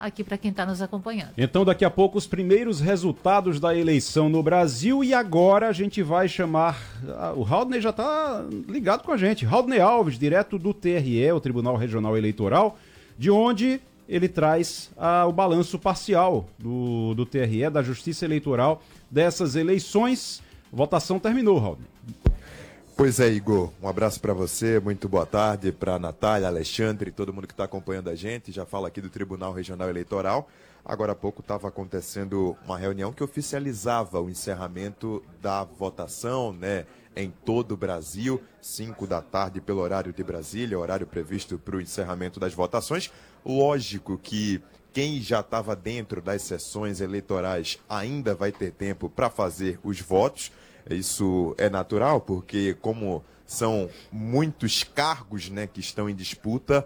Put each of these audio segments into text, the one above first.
aqui para quem está nos acompanhando. Então, daqui a pouco, os primeiros resultados da eleição no Brasil, e agora a gente vai chamar... O Haldney já está ligado com a gente. Haldney Alves, direto do TRE, o Tribunal Regional Eleitoral, de onde ele traz o balanço parcial do TRE, da Justiça Eleitoral, dessas eleições. Votação terminou, Haldney. Pois é, Igor, um abraço para você, muito boa tarde para Natália, Alexandre e todo mundo que está acompanhando a gente. Já falo aqui do Tribunal Regional Eleitoral. Agora há pouco estava acontecendo uma reunião que oficializava o encerramento da votação, né, em todo o Brasil, 5 da tarde pelo horário de Brasília, horário previsto para o encerramento das votações. Lógico que quem já estava dentro das sessões eleitorais ainda vai ter tempo para fazer os votos. Isso é natural, porque como são muitos cargos, né, que estão em disputa,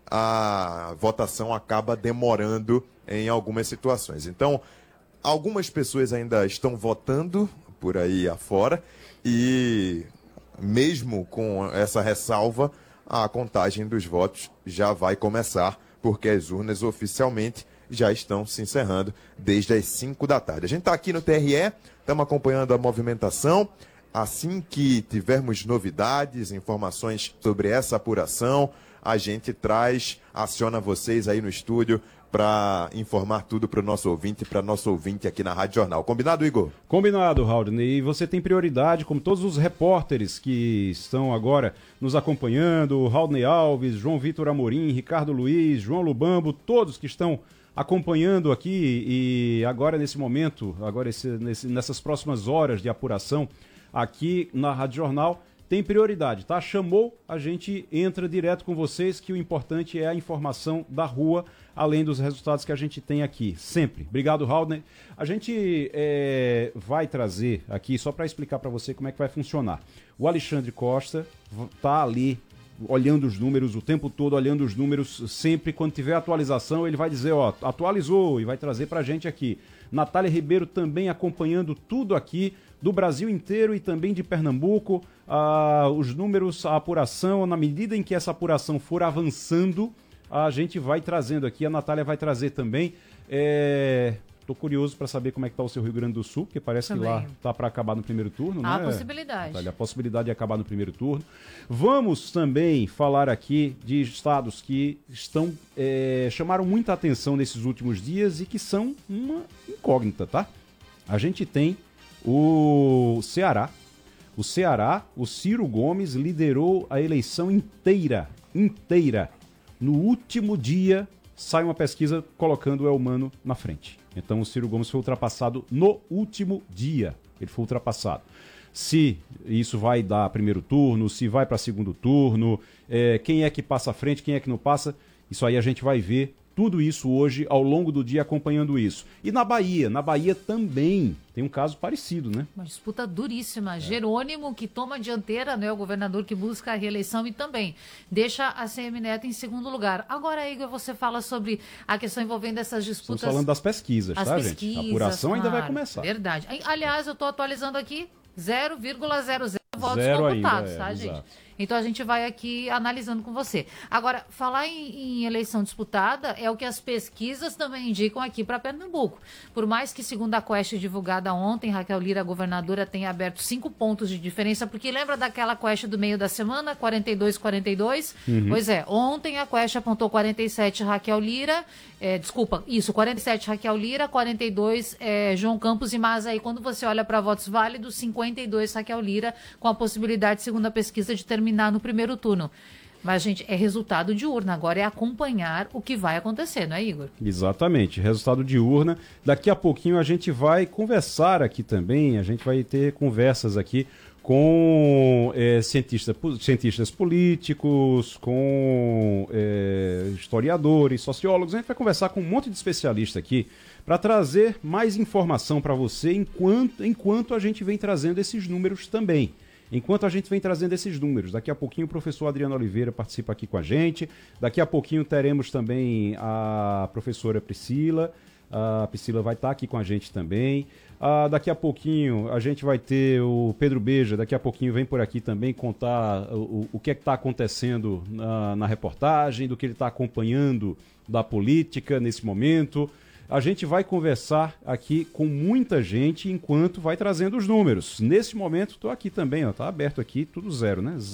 a votação acaba demorando em algumas situações. Então, algumas pessoas ainda estão votando por aí afora e, mesmo com essa ressalva, a contagem dos votos já vai começar, porque as urnas oficialmente já estão se encerrando desde as 5 da tarde. A gente está aqui no TRE, estamos acompanhando a movimentação. Assim que tivermos novidades, informações sobre essa apuração, a gente aciona vocês aí no estúdio para informar tudo para o nosso ouvinte, para nosso ouvinte aqui na Rádio Jornal. Combinado, Igor? Combinado, Haldney. E você tem prioridade, como todos os repórteres que estão agora nos acompanhando, Haldney Alves, João Vitor Amorim, Ricardo Luiz, João Lubambo, todos que estão acompanhando aqui e agora nesse momento, nessas próximas horas de apuração aqui na Rádio Jornal, tem prioridade, tá? Chamou, a gente entra direto com vocês, que o importante é a informação da rua, além dos resultados que a gente tem aqui, sempre. Obrigado, Haldney. A gente vai trazer aqui, só para explicar para você como é que vai funcionar. O Alexandre Costa tá ali olhando os números o tempo todo, olhando os números, sempre quando tiver atualização ele vai dizer, ó, atualizou, e vai trazer pra gente aqui. Natália Ribeiro também acompanhando tudo aqui do Brasil inteiro e também de Pernambuco, os números, a apuração, na medida em que essa apuração for avançando, a gente vai trazendo aqui, a Natália vai trazer também. Tô curioso para saber como é que tá o seu Rio Grande do Sul, porque parece também que lá tá para acabar no primeiro turno, né? Há a possibilidade. Natália, a possibilidade de acabar no primeiro turno. Vamos também falar aqui de estados que chamaram muita atenção nesses últimos dias e que são uma incógnita, tá? A gente tem o Ceará. O Ceará, o Ciro Gomes liderou a eleição inteira. No último dia, sai uma pesquisa colocando o Elmano na frente. Então o Ciro Gomes foi ultrapassado no último dia. Ele foi ultrapassado. Se isso vai dar primeiro turno, se vai para segundo turno, quem é que passa à frente, quem é que não passa, isso aí a gente vai ver tudo isso hoje, ao longo do dia, acompanhando isso. E na Bahia também tem um caso parecido, né? Uma disputa duríssima. Jerônimo, que toma a dianteira, né? O governador que busca a reeleição e também deixa a CM Neto em segundo lugar. Agora, Igor, você fala sobre a questão envolvendo essas disputas... Estamos falando das pesquisas, tá, gente? A apuração ainda vai começar. Verdade. Aliás, eu estou atualizando aqui 0,00 votos Zero computados, ainda, tá, gente? exato. Então a gente vai aqui analisando com você. Agora, falar em eleição disputada é o que as pesquisas também indicam aqui para Pernambuco. Por mais que, segundo a Quest divulgada ontem, Raquel Lira, a governadora, tenha aberto 5 pontos de diferença, porque lembra daquela Quest do meio da semana, 42-42? Pois é, ontem a Quest apontou 47 Raquel Lira, 47 Raquel Lira, 42 João Campos e Maza. Aí quando você olha para votos válidos, 52 Raquel Lira, com a possibilidade, segundo a pesquisa, de terminar no primeiro turno. Mas, gente, é resultado de urna. Agora é acompanhar o que vai acontecer, não é, Igor? Exatamente. Resultado de urna. Daqui a pouquinho a gente vai conversar aqui também. A gente vai ter conversas aqui com cientistas políticos, com historiadores, sociólogos. A gente vai conversar com um monte de especialista aqui para trazer mais informação para você enquanto a gente vem trazendo esses números também. Daqui a pouquinho o professor Adriano Oliveira participa aqui com a gente. Daqui a pouquinho teremos também a professora Priscila. A Priscila vai estar aqui com a gente também. Daqui a pouquinho a gente vai ter o Pedro Beja, daqui a pouquinho vem por aqui também contar o que é que está acontecendo na reportagem, do que ele está acompanhando da política nesse momento. A gente vai conversar aqui com muita gente enquanto vai trazendo os números. Nesse momento estou aqui também, está aberto aqui, tudo zero, né?